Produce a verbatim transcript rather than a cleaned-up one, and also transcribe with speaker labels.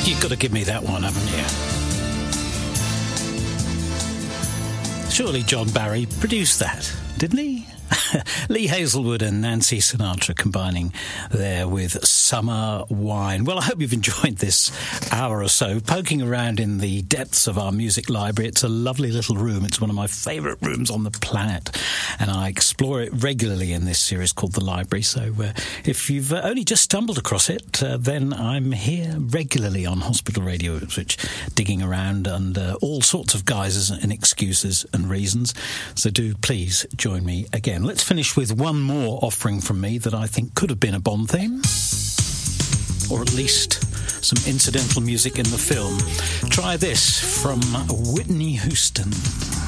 Speaker 1: You've got to give me that one, haven't you? Surely John Barry produced that, didn't he? Lee Hazelwood and Nancy Sinatra combining there with Summer Wine. Well, I hope you've enjoyed this hour or so poking around in the depths of our music library. It's a lovely little room. It's one of my favourite rooms on the planet, and I explore it regularly in this series called The Library. So uh, if you've uh, only just stumbled across it, uh, then I'm here regularly on Hospital Radio Ipswich, digging around under all sorts of guises and excuses and reasons. So do please join me again. Let's finish with one more offering from me that I think could have been a Bond theme, or at least some incidental music in the film. Try this from Whitney Houston.